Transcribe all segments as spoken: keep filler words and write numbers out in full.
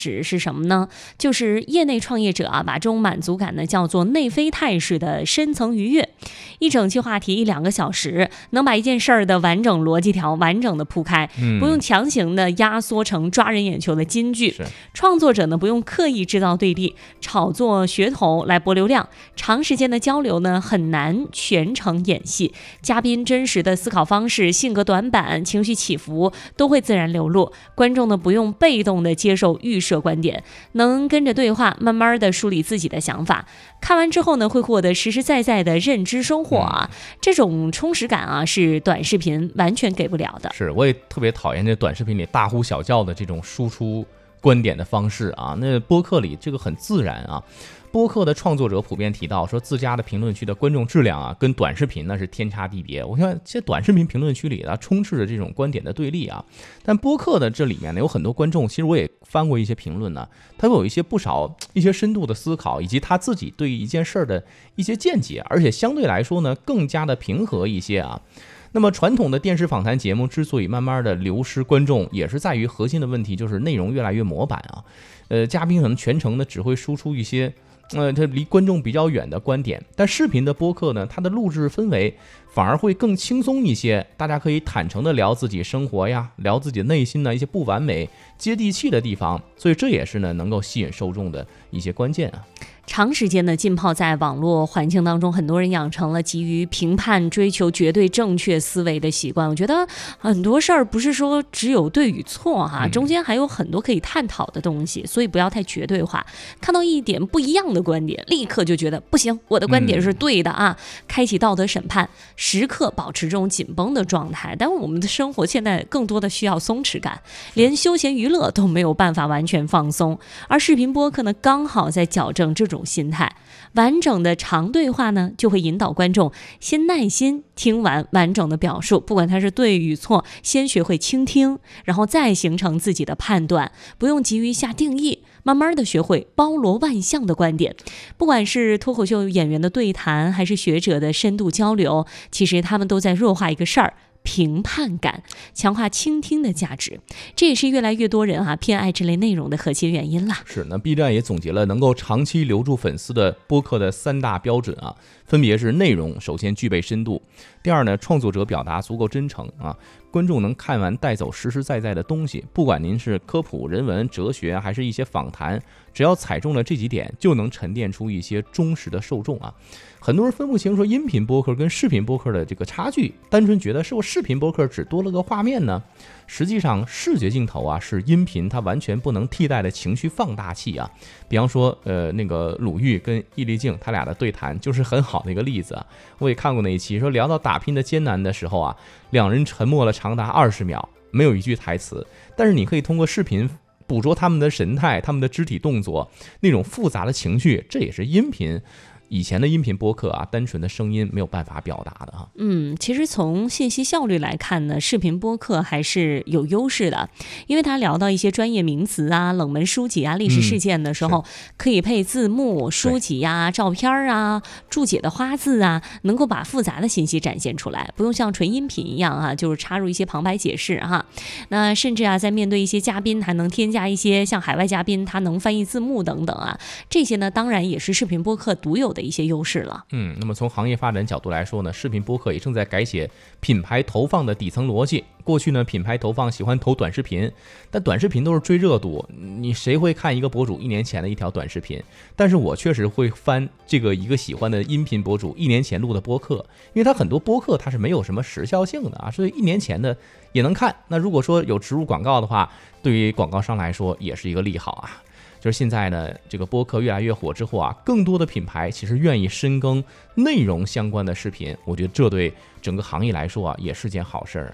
指是什么呢？就是业内创业者啊，把这种满足感呢叫做内啡肽式的深层愉悦。一整期话题一两个小时，能把一件事儿的完整逻辑条完整的铺开，嗯、不用强行的压缩成抓人眼球的金句。创作者呢不用刻意制造对立、炒作噱头来博流量。长时间的交流呢很难全程演戏，嘉宾真实的思考方式、性格短板、情绪起伏都会自然流露。观众呢不用被动的接受预设观点，能跟着对话慢慢的梳理自己的想法。看完之后呢会获得实实在在的认知收获啊，这种充实感啊是短视频完全给不了的。 是，我也特别讨厌这短视频里大呼小叫的这种输出观点的方式啊，那播客里这个很自然啊。播客的创作者普遍提到说，自家的评论区的观众质量啊，跟短视频呢是天差地别。我看这短视频评论区里啊，充斥着这种观点的对立啊。但播客的这里面呢，有很多观众，其实我也翻过一些评论呢，他有一些不少一些深度的思考，以及他自己对一件事儿的一些见解，而且相对来说呢，更加的平和一些啊。那么传统的电视访谈节目之所以慢慢的流失观众，也是在于核心的问题就是内容越来越模板啊。呃，嘉宾可能全程呢只会输出一些。呃，它离观众比较远的观点，但视频的播客呢，它的录制氛围反而会更轻松一些，大家可以坦诚的聊自己生活呀，聊自己内心的一些不完美、接地气的地方，所以这也是呢能够吸引受众的一些关键啊。 长时间的浸泡在网络环境当中，很多人养成了急于评判、追求绝对正确思维的习惯。我觉得很多事儿不是说只有对与错哈、啊，中间还有很多可以探讨的东西，所以不要太绝对化。看到一点不一样的观点，立刻就觉得不行，我的观点是对的啊，开启道德审判，时刻保持这种紧绷的状态。但我们的生活现在更多的需要松弛感，连休闲娱乐都没有办法完全放松，而视频播客呢，刚好在矫正这种心态。完整的长对话呢，就会引导观众先耐心听完完整的表述，不管它是对与错，先学会倾听，然后再形成自己的判断，不用急于下定义，慢慢的学会包罗万象的观点。不管是脱口秀演员的对谈，还是学者的深度交流，其实他们都在弱化一个事儿，评判感，强化倾听的价值，这也是越来越多人啊偏爱这类内容的核心原因啦。 是，那 B 站也总结了能够长期留住粉丝的播客的三大标准啊，分别是内容首先具备深度，第二呢，创作者表达足够真诚啊，观众能看完带走实实在在的东西，不管您是科普、人文、哲学，还是一些访谈，只要踩中了这几点，就能沉淀出一些忠实的受众啊。很多人分不清说音频播客跟视频播客的这个差距，单纯觉得是我视频播客只多了个画面呢。实际上视觉镜头啊是音频它完全不能替代的情绪放大器啊。比方说呃那个鲁豫跟易立竞他俩的对谈就是很好的一个例子啊。我也看过那一期，说聊到打拼的艰难的时候啊，两人沉默了长达二十秒，没有一句台词，但是你可以通过视频捕捉他们的神态、他们的肢体动作，那种复杂的情绪，这也是音频以前的音频播客啊，单纯的声音没有办法表达的哈。 嗯，其实从信息效率来看呢，视频播客还是有优势的，因为他聊到一些专业名词啊、冷门书籍啊、历史事件的时候，嗯、可以配字幕、书籍呀、照片啊、注解的花字啊，能够把复杂的信息展现出来，不用像纯音频一样啊，就是插入一些旁白解释哈。那甚至啊，在面对一些嘉宾，还能添加一些像海外嘉宾，他能翻译字幕等等啊，这些呢，当然也是视频播客独有的一些优势了。 嗯，那么从行业发展角度来说呢，视频播客也正在改写品牌投放的底层逻辑。过去呢，品牌投放喜欢投短视频，但短视频都是追热度，你谁会看一个博主一年前的一条短视频？但是我确实会翻这个一个喜欢的音频博主一年前录的播客，因为他很多播客它是没有什么时效性的啊，所以一年前的也能看。那如果说有植入广告的话，对于广告商来说也是一个利好啊。就是现在呢，这个播客越来越火之后啊，更多的品牌其实愿意深耕内容相关的视频，我觉得这对整个行业来说啊，也是件好事儿。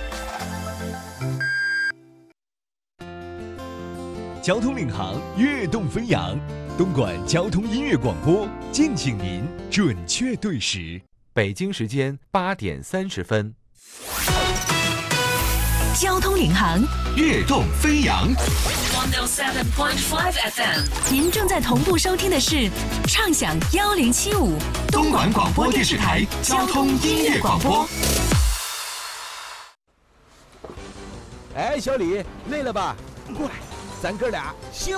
交通领航，跃动飞扬，东莞交通音乐广播，敬请您准确对时。 北京时间八点三十分。 交通领航， 跃动飞扬。 一零七点五 F M， 您正在同步收听的是畅享一零七五东莞广播电视台交通音乐广播。 哎，小李，累了吧？过来， 咱哥俩